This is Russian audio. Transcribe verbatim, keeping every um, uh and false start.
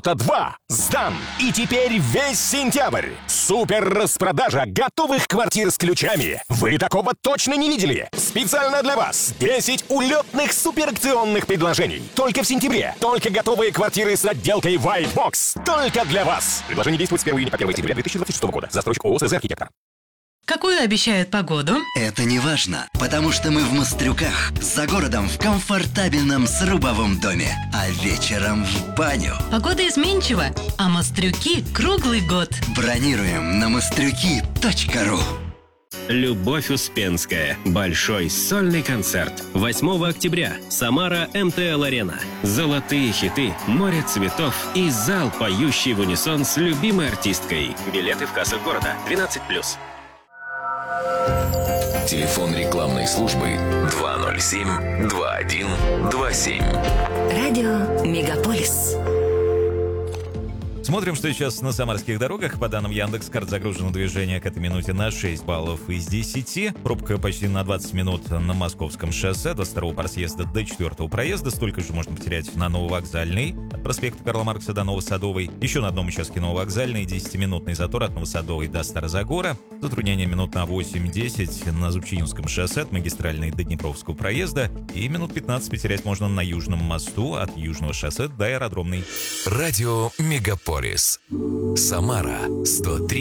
два сдан. И теперь весь сентябрь. Супер распродажа готовых квартир с ключами. Вы такого точно не видели. Специально для вас десять улетных суперакционных предложений. Только в сентябре. Только готовые квартиры с отделкой White Box. Только для вас. Предложение действует с первого июня по первое сентября две тысячи двадцать шестого года. Застройщик ООО «СЗ Архитектор». Какую обещают погоду? Это не важно, потому что мы в Мострюках, за городом в комфортабельном срубовом доме, а вечером в баню. Погода изменчива, а Мострюки круглый год. Бронируем на мострюки точка ру. Любовь Успенская. Большой сольный концерт. восьмого октября. Самара эм тэ эл-арена. Золотые хиты, море цветов и зал, поющий в унисон с любимой артисткой. Билеты в кассах города. двенадцать плюс. Телефон рекламной службы два ноль семь два один два семь. Радио Мегаполис. Смотрим, что сейчас на самарских дорогах. По данным Яндекс.Карт, загружено движение к этой минуте на шесть баллов из десяти. Пробка почти на двадцать минут на Московском шоссе до второго парсъезда до четвертого проезда. Столько же можно потерять на Нововокзальной от проспекта Карла Маркса до Новосадовой. Еще на одном участке Нововокзальной десятиминутный затор от Новосадовой до Старозагора. Затруднение минут на восемь-десять на Зубчинском шоссе от магистральной до Днепровского проезда. И минут пятнадцать потерять можно на Южном мосту от Южного шоссе до Аэродромной. Радио Мегаполис. Самара сто три.